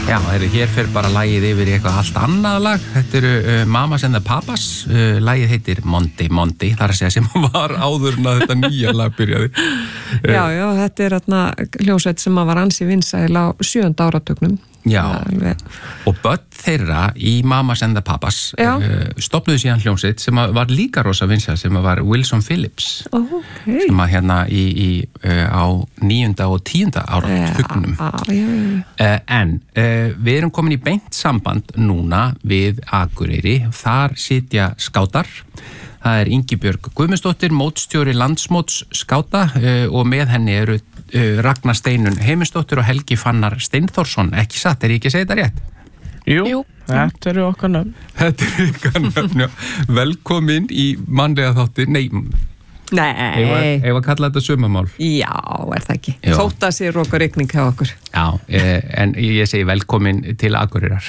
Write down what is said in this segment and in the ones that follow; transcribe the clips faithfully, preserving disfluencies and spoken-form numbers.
Já, heyrðu, hér fer bara lagið yfir í eitthvað allt annað lag. Þetta eru uh, Mamas and the Papas. Uh, lagið heitir Monday Monday, þar að segja sem var áður en að þetta nýja lag byrjaði. Uh, já, já, þetta er þarna hljómsveit sem var ansi vinsæl á sjöunda áratugnum. Já, og börn þeirra í Mamas and the Papas uh, stofnuðu síðan hljómsveit sem var líka rosa vinsæl, sem var Wilson Phillips. Oh, okay. Sem var hérna í, í, uh, á níunda og tíunda áratugnum. Já, já, já. Uh, en uh, við erum komin í beint samband núna við Akureyri. Þar sitja skátar. Það er Ingibjörg Guðmundsdóttir, mótstjóri landsmóts skáta uh, og með henni eru uh, Ragnar Steinun Heimisdóttir og Helgi Fannar Steinþórsson. Ekki satt, er ég ekki að segja þetta rétt? Jú, Jú. Þetta eru okkar nöfn. Þetta eru okkar nöfn, já. Velkomin í mannlega þáttir. Nei, Nei. Ef að kalla þetta sumamál. Já, er það ekki. Já. Þótt að sé rók og rigning hjá okkur. Já, en ég segi velkomin til Akureyrar.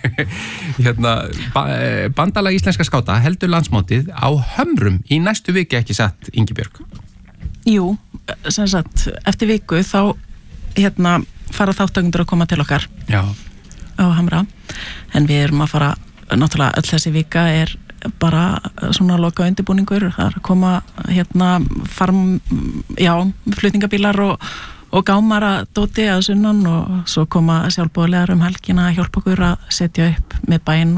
Hérna, Bandalag íslenska skáta heldur landsmótið á Hömrum í næstu viku, ekki satt, Ingibjörg? Jú, sem sagt, eftir viku þá hérna fara þáttökundur að koma til okkar. Já. Á Hamra. En við erum að fara, náttúrulega öll þessi vika er bara svona loka undirbúningur, það er að koma hérna farm, já, flutningabílar og, og gámar að dóti að sunnan og svo koma sjálfboðlegar um helgina að hjálpa okkur að setja upp með bæinn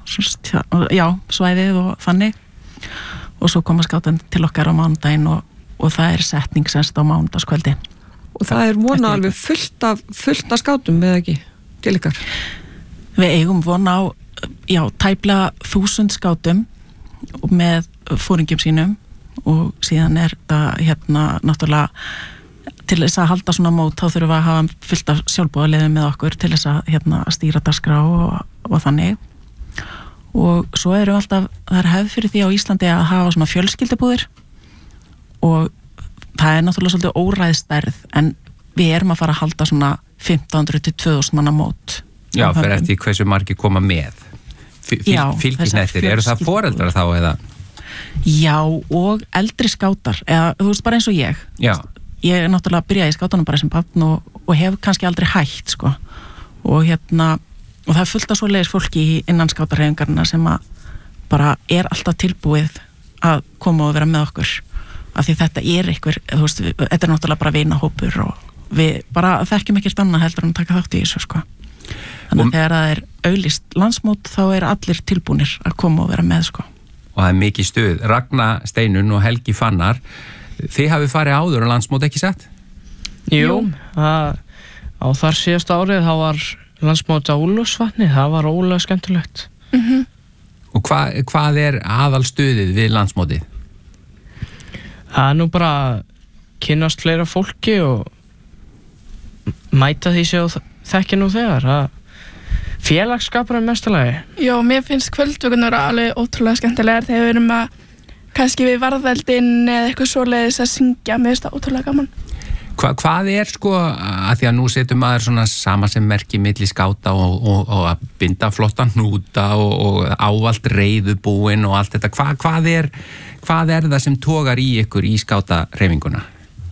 og já, svæðið og þannig og svo koma skátan til okkar á mánudaginn og, og það er setning semst á mánudagskvöldi. Og það er vona alveg fullt af, fullt af skátum, eða ekki, til ykkar? Við eigum vona á já, tæplega þúsund skátum með fóringjum sínum og síðan er það hérna náttúrulega til þess að halda svona mót þá þurfum við að hafa fullt af sjálfboðaliðum með okkur til þess að hérna stýra dagskrá og, og þannig og svo eru alltaf, það er hefð fyrir því á Íslandi að hafa svona fjölskyldubúðir og það er náttúrulega svolítið óræðstærð en við erum að fara að halda svona fimmtán hundruð til tvö þúsund manna mót. Já, fyrir eftir hversu margir koma með. Fylgisnettir, eru það foreldrar þá eða? Já, og eldri skátar, eða þú veist bara eins og ég. Já. Ég er náttúrulega að byrja í skátunum bara sem barn og, og hef kannski aldrei hætt, sko. Og hérna, og það er fullt af svoleiðis fólki innan skátarhreyfingarna sem að bara er alltaf tilbúið að koma og vera með okkur. Af því þetta er einhver, þú veist, þetta er náttúrulega bara vinahópur og við bara þekkjum ekkert annað heldur en að taka þátt í þessu, sko. Þannig að þegar það er auglýst landsmót þá er allir tilbúnir að koma og vera með sko. Og það er mikið stuð. Ragnar Steinun og Helgi Fannar, þið hafið farið áður á landsmót, ekki sett? Jú, að, á þar síðasta árið þá var landsmót á Úlfarsvatni, það var ólega skemmtilegt. Mm-hmm. Og hva, hvað er aðal stuðið við landsmótið? Það er nú bara kynnast fleira fólki og mæta því sem þekki nú þegar að félagsskapur er mestalagi. Já, mér finnst kvöldvökunar alveg ótrúlega skemmtilegar þegar við erum að kannski við varðveldin eða eitthvað svoleiðis að syngja, mér finnst það ótrúlega gaman. Hva, hvað er sko, að því að nú setur maður svona sama sem merki milli skáta og, og, og að binda flottan hnúta og, og ávallt reiðubúin og allt þetta, Hva, hvað, er, hvað er það sem togar í ykkur í skátahreyfinguna?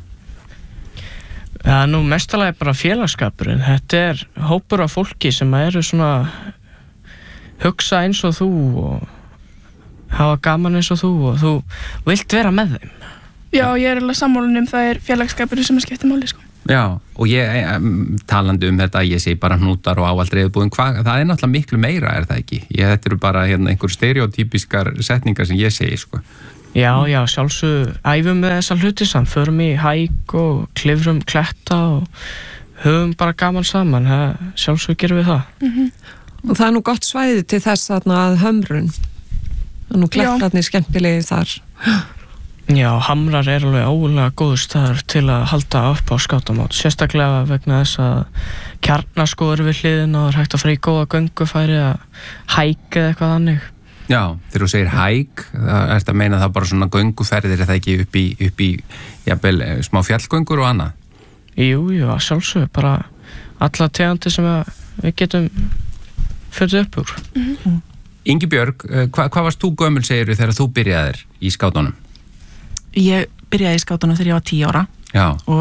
Það er nú mestalagi bara félagsskapurinn. Þetta er hópur af fólki sem eru svona hugsa eins og þú og hafa gaman eins og þú og þú vilt vera með þeim. Já, ég er alveg sammálun um það er félagsskapurinn sem er skiptir máli, sko. Já, og ég, talandi um þetta, ég segi bara hnútar og ávallt reiðubúin, það er náttúrulega miklu meira, er það ekki? Ég, þetta eru bara hérna, einhver stereotypískar setningar sem ég segi, sko. Já, já, sjálfsög æfum með þessa hluti saman, förum í hæk og klifrum kletta og höfum bara gaman saman, sjálfsög gerum við það. Mm-hmm. Og það er nú gott svæði til þess að Hömrun, það er nú klettarnir skemmtilegir þar. Já, Hamrar er alveg ólega góður staður til að halda upp á skátamót, sérstaklega vegna þess að kjarnaskoður við hliðin og það er hægt að fara í góða göngufæri að hæk eða eitthvað þannig. Já, þegar þú segir hæk, það ert að meina það bara svona gönguferðir, er það ekki upp í, upp í jafnvel, smá fjallgöngur og annað? Jú, jú, sjálfsög, bara alla tegandi sem við getum fyrir upp úr. Mm-hmm. Ingibjörg, hva, hvað varst þú gömul, segirðu, þegar þú byrjaðir í skátunum? Ég byrjaði í skátunum þegar ég var tíu ára. Já. Og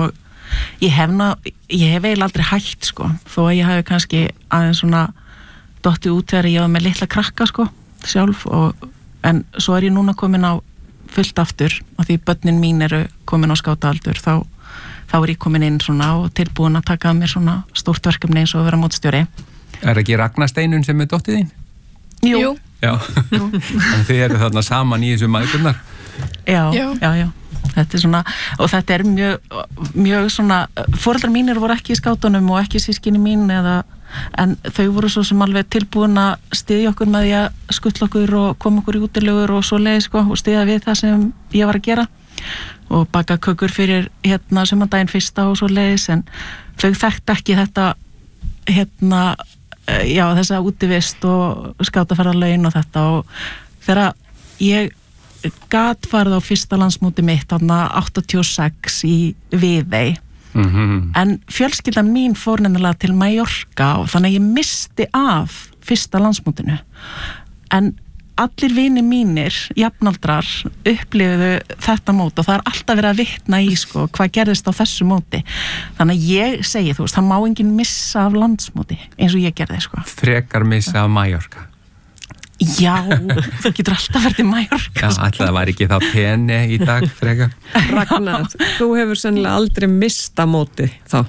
ég hef, ná, ég hef eiginlega aldrei hætt sko, þó að ég hafi kannski aðeins svona dottið út þegar ég var með litla krakka sko, sjálf og, en svo er ég núna komin á fullt aftur og því börnin mín eru komin á skátaaldur þá, þá er ég komin inn svona og tilbúin að taka að mér svona stórt verkefni eins og að vera mótstjóri. Er ekki Ragnar Steinun sem er dóttið þín? Jú. Já, en þið eru þarna saman í þessu mæðgurnar. Já, já, já, já. Þetta er svona, og þetta er mjög, mjög svona, foreldrar mínir voru ekki í skátunum og ekki sískinni mín eða, en þau voru svo sem alveg tilbúin að styðja okkur með því að skuttla okkur og koma okkur í útilegur og svo leið sko og styðja við það sem ég var að gera og baka kökur fyrir hérna sumardaginn fyrsta og svo leiðis en þau þekkt ekki þetta hérna já, þessa útivist og skátaferðarlaun og þetta og þegar ég gat farið á fyrsta landsmóti mitt þarna áttatíu og sex í Viðey mm-hmm. en fjölskyldan mín fór nefnilega til Mallorca og þannig að ég misti af fyrsta landsmótinu en allir vinir mínir, jafnaldrar upplifuðu þetta mót og það er alltaf verið að vitna í sko hvað gerðist á þessu móti þannig að ég segi þú veist, það má enginn missa af landsmóti eins og ég gerði sko. Frekar missa af Mallorca? Já, þú getur alltaf verið í Mallorca. Já, alltaf það var ekki þá tenni í dag, frekar. Ragnar, þú hefur sennilega aldrei mista móti þá?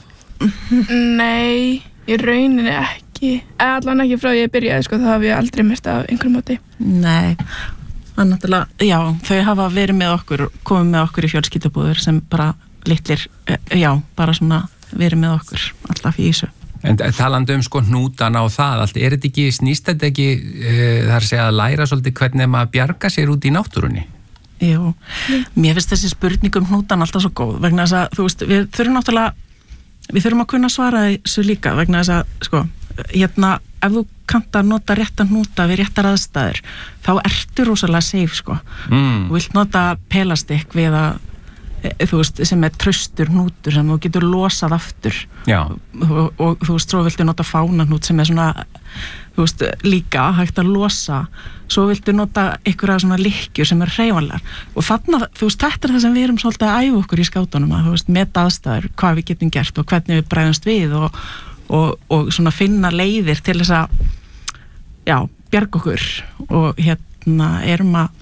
Nei, í rauninni ekki. Allan ekki frá ég byrjaði, sko, þá haf ég aldrei mista af einhverjum móti. Nei, það er náttúrulega, já, þau hafa verið með okkur, komið með okkur í fjölskyldubúður sem bara litlir, já, bara svona verið með okkur alltaf í þessu. En talandi um sko hnútana og það allt, er þetta ekki, snýst þetta ekki uh, þar segja að læra svolítið hvernig maður bjarga sér út í náttúrunni? Jú, mm. mér finnst þessi spurning um hnútan alltaf svo góð vegna þess að, þú veist, við þurfum náttúrulega við þurfum að kunna svara þessu líka vegna þess að, sko, hérna ef þú kannt að nota réttan hnúta við réttar aðstæður, þá ertu rosalega safe, sko. Mm. Þú vilt nota pelastikk við að þú veist, sem er traustur hnútur sem þú getur losað aftur og, og, og þú veist, svo viltu nota fánahnút sem er svona, þú veist, líka hægt að losa, svo viltu nota einhverja svona lykkjur sem er hreyfanlegar og þarna, þú veist, þetta er það sem við erum svolítið að æfa okkur í skátunum að, þú veist, meta aðstæður, hvað við getum gert og hvernig við bregðumst við og, og, og svona finna leiðir til þess að já, bjarga okkur og hérna erum að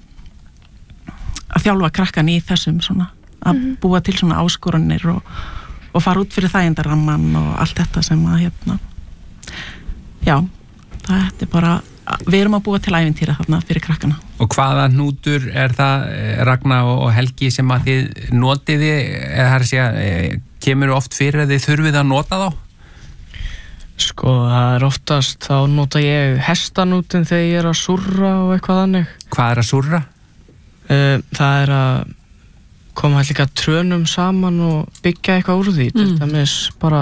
að þjálfa krakkan í þessum svona að búa til svona áskoranir og, og fara út fyrir þægindaramman og allt þetta sem að hérna já, það er bara við erum að búa til ævintýra þarna fyrir krakkana. Og hvaða hnútur er það, Ragnar og Helgi, sem að þið notiði, eða það er að segja, kemur oft fyrir að þið þurfið að nota þá? Sko, það er oftast, þá nota ég hestanútin þegar ég er að surra og eitthvað þannig. Hvað er að surra? Það er að koma líka trönum saman og byggja eitthvað úr því, mm. til dæmis bara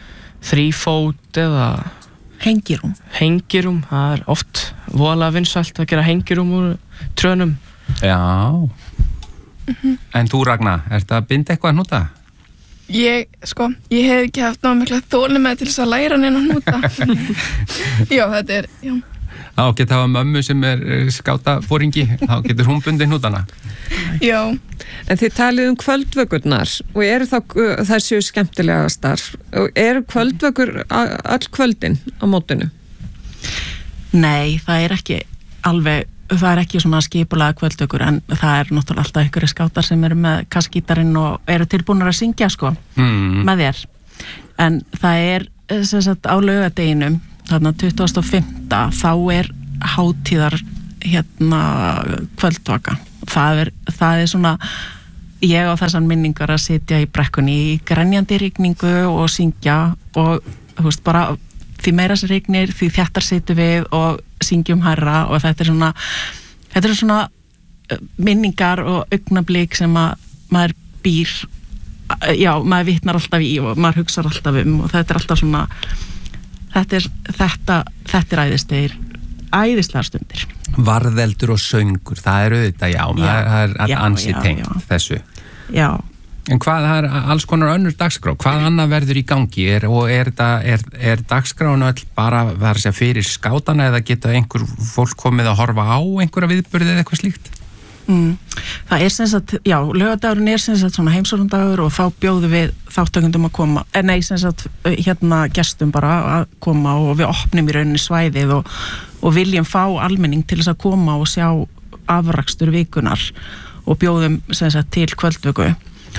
þrífót eða hengirum. Hengirum, það er oft voðalega vinsælt að gera hengirum úr trönum. Já. Mm-hmm. En þú, Ragnar, ertu að binda eitthvað að hnúta? Ég, sko, ég hef ekki haft náðu mikla þolinmæði til þess að læra neina hnúta. Já, þetta er, já. Þá getur það að mömmu sem er skátafóringi, þá getur hún bundið hnútana. Já. En þið talið um kvöldvökurnar og eru þá þessu skemmtilegastar og eru kvöldvökur all kvöldin á mótinu? Nei, það er ekki alveg, það er ekki svona skipulega kvöldvökur en það er náttúrulega alltaf einhverju skátar sem eru með kassgítarinn og eru tilbúinir að syngja sko mm. með þér. En það er sem sagt á laugardeginum þarna tuttugasta og fimmta þá er hátíðar hérna kvöldvaka. Það er, það er svona ég á þessan minningar að sitja í brekkunni í grenjandi rigningu og syngja og þú veist bara því meira sem rignir því þjættar situm við og syngjum hærra og þetta er svona þetta er svona minningar og augnablík sem að maður býr já, maður vitnar alltaf í og maður hugsar alltaf um og þetta er alltaf svona þetta er þetta, þetta er æðislegir æðislegar stundir. Varðeldur og söngur, það er auðvitað, já, já það er ansi tengt þessu. Já. En hvað, það er alls konar önnur dagskrá, hvað annað verður í gangi er, og er, er, er dagskráin öll bara það er að segja fyrir skátana eða geta einhver fólk komið að horfa á einhverja viðburði eða eitthvað slíkt? Mm. Það er sem sagt, já, laugardagurinn er sem sagt svona heimsóknardagur og þá bjóðum við þáttakendum að koma, en nei sem sagt hérna gestum bara að koma og við opnum í rauninni svæðið og, og viljum fá almenning til þess að koma og sjá afrakstur vikunar og bjóðum sem sagt til kvöldvöku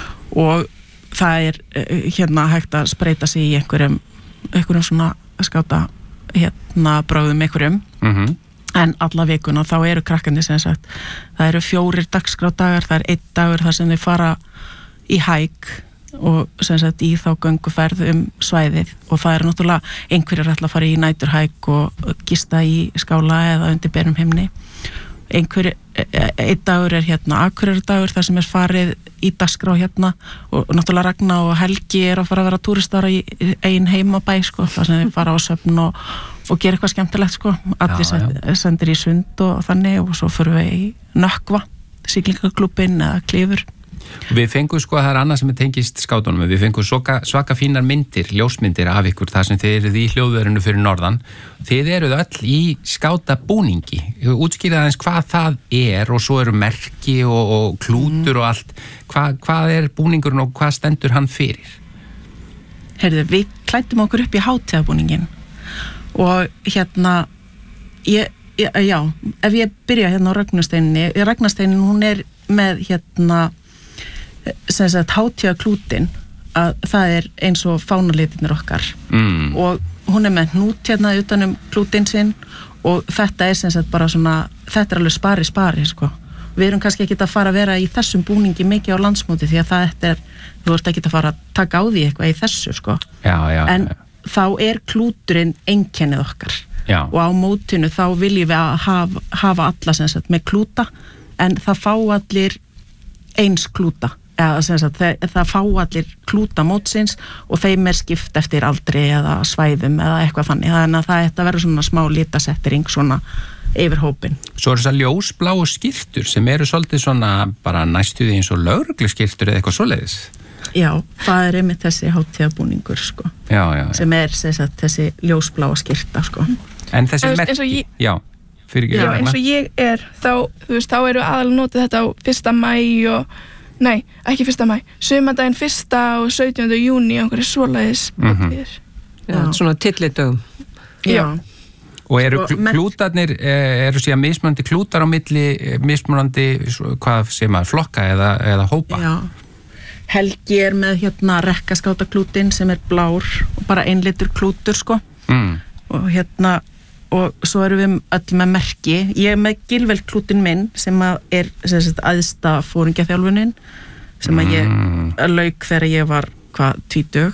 og það er hérna hægt að spreita sig í einhverjum, einhverjum svona skáta hérna bráðum einhverjum Mhm. en alla vikuna þá eru krakkandi sem sagt, það eru fjórir dagskrádagar, það er einn dagur þar sem þau fara í hæk og sem sagt í þá gönguferð um svæðið og það eru náttúrulega einhverjir ætla að fara í næturhæk og gista í skála eða undir berum himni. Einhver, einn dagur er hérna Akureyrardagur þar sem er farið í dagskrá hérna og náttúrulega Ragna og Helgi er að fara að vera túristar í ein heimabæ sko, þar sem þau fara á söfn og og gera eitthvað skemmtilegt sko, allir Já, já. sendir í sund og þannig og svo fyrir við í Nökkva, siglingaklúbbin eða Klifur. Við fengum sko, það er annað sem er tengist skátunum, við fengum svaka, svaka fínar myndir, ljósmyndir af ykkur þar sem þið eruð í hljóðverinu fyrir norðan. Þið eruð öll í skátabúningi, útskýrið aðeins hvað það er og svo eru merki og, og klútur og allt. Hva, hvað er búningurinn og hvað stendur hann fyrir? Heyrðu, við klættum okkur upp í hátíðabúningin og hérna ég, ég, já, ef ég byrja hérna á Ragnasteininni, Ragnasteinin hún er með hérna sem sagt hátíðaklútin að það er eins og fánalitirnir okkar Mm. og hún er með hnút hérna utanum klútin sinn og þetta er sem sagt bara svona, þetta er alveg spari spari sko. Við erum kannski ekki að fara að vera í þessum búningi mikið á landsmóti því að það er, þú ert ekki að fara að taka á því eitthvað í þessu sko. Já, já, En já. þá er klúturinn einkennið okkar Já. og á mótinu þá viljum við að hafa, hafa alla sem sagt með klúta en það fá allir eins klúta eða sem sagt það, það fá allir klúta mótsins og þeim er skipt eftir aldri eða svæðum eða eitthvað þannig þannig að það ætti að vera svona smá litasettering svona yfir hópin. Svo eru þessar ljósbláu skyrtur sem eru svolítið svona bara næstuði eins og lögreglu skyrtur eða eitthvað svoleiðis. Já, það er einmitt þessi hátíðabúningur sko, Já, já, já. sem er sem sagt þessi ljósbláa skyrta sko. En þessi Þú veist, merki, eins og ég- já, fyrir Já, eins og ég er, þá, þú veist, þá eru aðal notið þetta á fyrsta mæ og, nei, ekki fyrsta mæ, sumardaginn fyrsta og sautjánda júní og einhverju svoleiðis hátíðir. Já, svona tillidögum. Já. Og eru Sko, klú- men- klútarnir, eh, eru síðan mismunandi klútar á milli, eh, mismunandi, svo- hvað sem maður, flokka eða, eða hópa? Já. Helgi er með hérna rekkaskátaklútin sem er blár og bara einlitur klútur sko Mm. og hérna og svo erum við öll með merki. Ég er með gilvelklútin minn sem að er sem sagt æðsta fóringjaþjálfunin sem að ég Mm. lauk þegar ég var hvað tvítug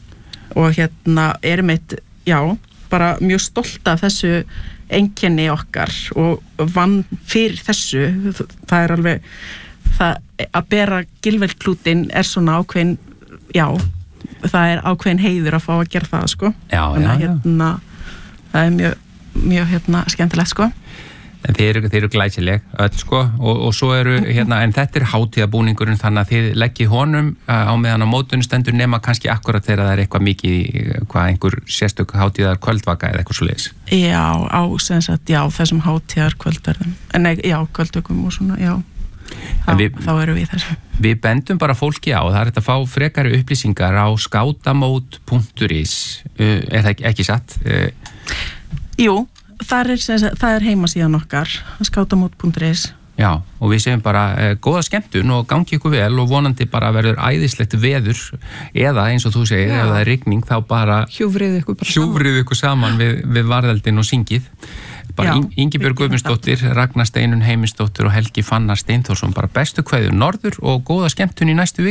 og hérna er mitt, já, bara mjög stolt af þessu einkenni okkar og vann fyrir þessu, það er alveg það að bera gilvelklútin er svona ákveðin, já það er ákveðin heiður að fá að gera það sko. Já, Þannig já, að, já. hérna, það er mjög, mjög hérna skemmtilegt sko. En þeir eru, þeir eru glæsileg öll sko og, og svo eru hérna, en þetta er hátíðabúningurinn þannig að þið leggið honum uh, á meðan á mótun stendur nema kannski akkurat þegar það er eitthvað mikið, hvað einhver sérstök hátíðar kvöldvaka eða eitthvað svo leiðis. Já, á sem sagt, já, þessum hátíðar kvöldverðum, en nei, já, kvöldvökum og svona, já, En þá, við- þá erum við þessu. Við bendum bara fólki á, það er þetta að fá frekari upplýsingar á skátamót punktur is, uh, er það ekki, ekki satt? Uh, Jú, þar er, sem sagt, það er heimasíðan okkar, skátamót punktur is. já, og við segjum bara uh, góða skemmtun og gangi ykkur vel og vonandi bara verður æðislegt veður eða eins og þú segir, Já. ef það er rigning þá bara Hjúfrið ykkur bara hjúfrið ykkur saman við, við varðeldin og syngið. Bara Já. In, Ingibjörg Guðmundsdóttir, Ragnar Steinunn Heimisdóttir og Helgi Fannar Steinþórsson, bara bestu kveður norður og góða skemmtun í næstu viku.